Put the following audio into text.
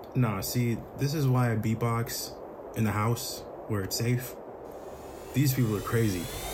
Nah, see, this is why I beatbox in the house where it's safe. These people are crazy.